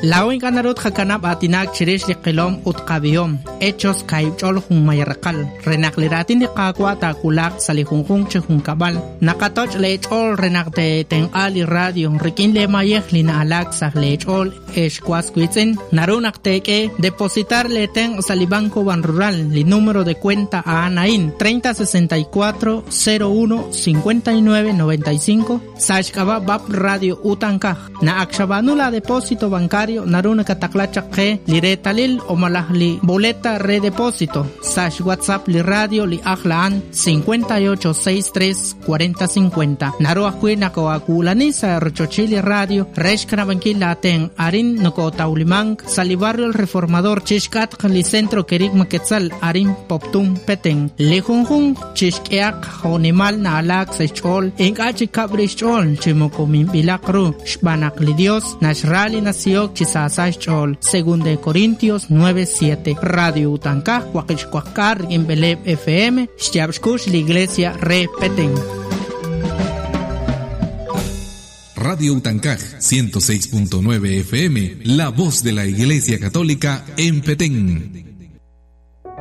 La única narut hakanab atinak chirish liqilom utqabiom. Hechos kaibchol hun mayarqal. Renakliratin ni qaqwa takulak salihunjun chehun kabal. Nakatoch lechol renakte tenqali radio. Rikin le mayeh lina alaksa lechol eshkwasquitzen. Narunak teke depositar le ten salibanco ban rural. Li número de cuenta a Anaín 3064 01 59 95. Sashkaba bab radio utankaj. Na akshabanula depósito bancario naruna kataklachake liretalil o malahli boleta redepósito. Sash WhatsApp li radio li ahlaan 5863 4050. Naruah kuina ko akulani sa rochochili radio reshkana bankila ten arin noko taulimang salibarrio el reformador chishkat li centro kerik maketzal arin poptum peteng lejunjun chishkeak honimal na alak sechol enkachi kabrishol chimokomin bilakru shbanak li Dios nashrali nasiok chisasach chol según de Corintios 9:7. Radio Utankaj Huaquichcuascar en Beleb FM Shtiabshkush la iglesia repeten. Radio Utankaj 106.9 FM, la voz de la Iglesia Católica en Petén.